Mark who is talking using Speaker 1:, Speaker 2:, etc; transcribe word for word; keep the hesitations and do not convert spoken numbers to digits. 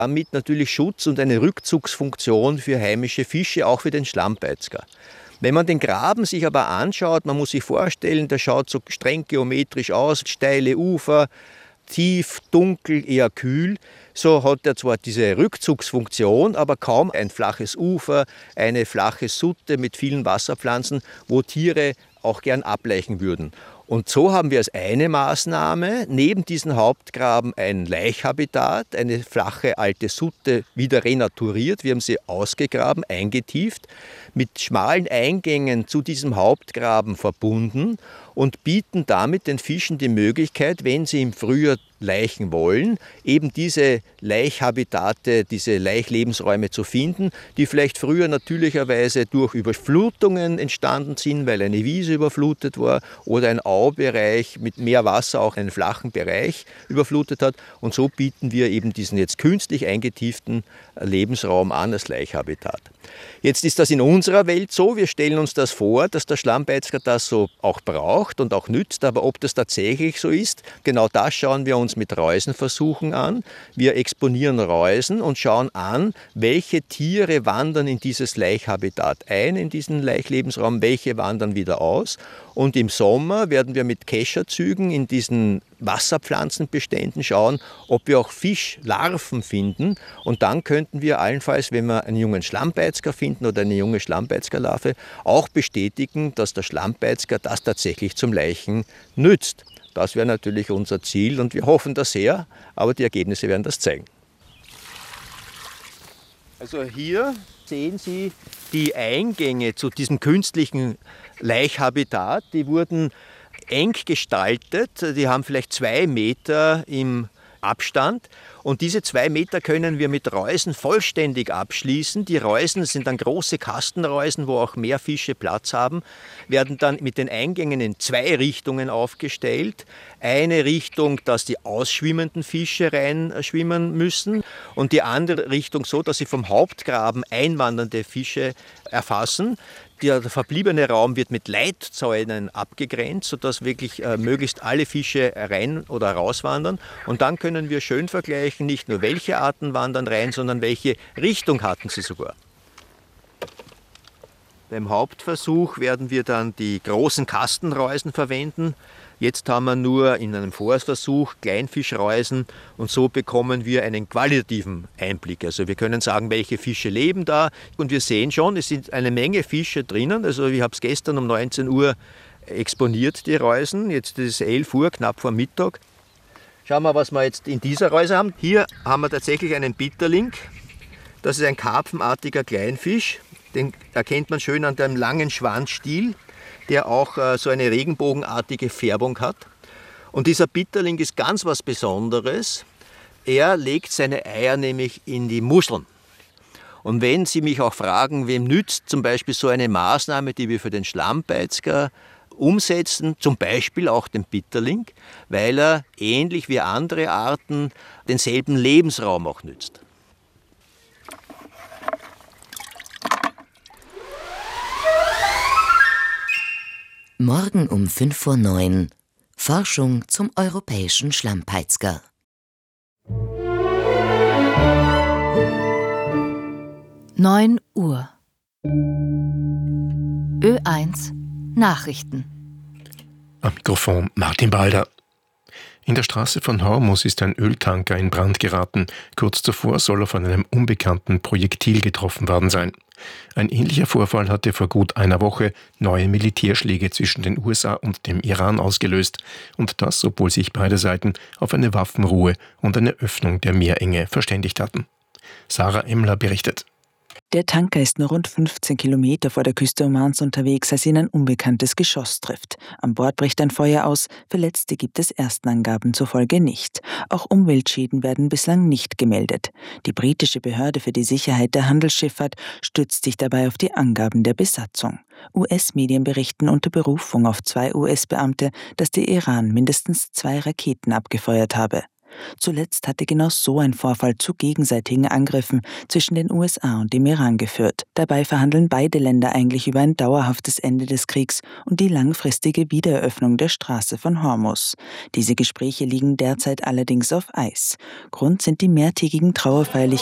Speaker 1: Damit natürlich Schutz und eine Rückzugsfunktion für heimische Fische, auch für den Schlammbeißger. Wenn man den Graben sich aber anschaut, man muss sich vorstellen, der schaut so streng geometrisch aus, steile Ufer, tief, dunkel, eher kühl. So hat er zwar diese Rückzugsfunktion, aber kaum ein flaches Ufer, eine flache Sutte mit vielen Wasserpflanzen, wo Tiere auch gern ablaichen würden. Und so haben wir als eine Maßnahme neben diesem Hauptgraben ein Laichhabitat, eine flache alte Sutte wieder renaturiert. Wir haben sie ausgegraben, eingetieft, mit schmalen Eingängen zu diesem Hauptgraben verbunden und bieten damit den Fischen die Möglichkeit, wenn sie im Frühjahr laichen wollen, eben diese Laichhabitate, diese Laichlebensräume zu finden, die vielleicht früher natürlicherweise durch Überflutungen entstanden sind, weil eine Wiese überflutet war oder ein Aubereich mit mehr Wasser auch einen flachen Bereich überflutet hat. Und so bieten wir eben diesen jetzt künstlich eingetieften Lebensraum an als Laichhabitat. Jetzt ist das in unserer Welt so, wir stellen uns das vor, dass der Schlammbeißger das so auch braucht und auch nützt, aber ob das tatsächlich so ist, genau das schauen wir uns mit Reusenversuchen an. Wir exponieren Reusen und schauen an, welche Tiere wandern in dieses Laichhabitat ein, in diesen Laichlebensraum, welche wandern wieder aus. Und im Sommer werden wir mit Kescherzügen in diesen Wasserpflanzenbeständen schauen, ob wir auch Fischlarven finden. Und dann könnten wir allenfalls, wenn wir einen jungen Schlammbeißger finden oder eine junge Schlammbeißgerlarve, auch bestätigen, dass der Schlammbeißger das tatsächlich zum Laichen nützt. Das wäre natürlich unser Ziel und wir hoffen das sehr, aber die Ergebnisse werden das zeigen. Also hier sehen Sie die Eingänge zu diesem künstlichen Laichhabitat. Die wurden eng gestaltet, die haben vielleicht zwei Meter im Abstand und diese zwei Meter können wir mit Reusen vollständig abschließen. Die Reusen sind dann große Kastenreusen, wo auch mehr Fische Platz haben, werden dann mit den Eingängen in zwei Richtungen aufgestellt. Eine Richtung, dass die ausschwimmenden Fische reinschwimmen müssen und die andere Richtung so, dass sie vom Hauptgraben einwandernde Fische erfassen. Der verbliebene Raum wird mit Leitzäunen abgegrenzt, sodass wirklich äh, möglichst alle Fische rein oder rauswandern. Und dann können wir schön vergleichen, nicht nur welche Arten wandern rein, sondern welche Richtung hatten sie sogar. Beim Hauptversuch werden wir dann die großen Kastenreusen verwenden. Jetzt haben wir nur in einem Vorversuch Kleinfischreusen und so bekommen wir einen qualitativen Einblick. Also wir können sagen, welche Fische leben da und wir sehen schon, es sind eine Menge Fische drinnen. Also ich habe es gestern um neunzehn Uhr exponiert, die Reusen. Jetzt ist es elf Uhr, knapp vor Mittag. Schauen wir, was wir jetzt in dieser Reuse haben. Hier haben wir tatsächlich einen Bitterling. Das ist ein karpfenartiger Kleinfisch. Den erkennt man schön an dem langen Schwanzstiel, der auch äh, so eine regenbogenartige Färbung hat. Und dieser Bitterling ist ganz was Besonderes. Er legt seine Eier nämlich in die Muscheln. Und wenn Sie mich auch fragen, wem nützt zum Beispiel so eine Maßnahme, die wir für den Schlammbeißger umsetzen, zum Beispiel auch den Bitterling, weil er ähnlich wie andere Arten denselben Lebensraum auch nützt.
Speaker 2: Morgen um fünf Uhr neun. Forschung zum europäischen Schlammbeißger.
Speaker 3: neun Uhr. Ö eins Nachrichten.
Speaker 4: Am Mikrofon Martin Balder. In der Straße von Hormus ist ein Öltanker in Brand geraten. Kurz zuvor soll er von einem unbekannten Projektil getroffen worden sein. Ein ähnlicher Vorfall hatte vor gut einer Woche neue Militärschläge zwischen den U S A und dem Iran ausgelöst. Und das, obwohl sich beide Seiten auf eine Waffenruhe und eine Öffnung der Meerenge verständigt hatten. Sarah Emmler berichtet.
Speaker 5: Der Tanker ist nur rund fünfzehn Kilometer vor der Küste Omans unterwegs, als ihn ein unbekanntes Geschoss trifft. An Bord bricht ein Feuer aus, Verletzte gibt es ersten Angaben zufolge nicht. Auch Umweltschäden werden bislang nicht gemeldet. Die britische Behörde für die Sicherheit der Handelsschifffahrt stützt sich dabei auf die Angaben der Besatzung. U S-Medien berichten unter Berufung auf zwei U S-Beamte, dass der Iran mindestens zwei Raketen abgefeuert habe. Zuletzt hatte genau so ein Vorfall zu gegenseitigen Angriffen zwischen den U S A und dem Iran geführt. Dabei verhandeln beide Länder eigentlich über ein dauerhaftes Ende des Kriegs und die langfristige Wiedereröffnung der Straße von Hormuz. Diese Gespräche liegen derzeit allerdings auf Eis. Grund sind die mehrtägigen Trauerfeierlichkeiten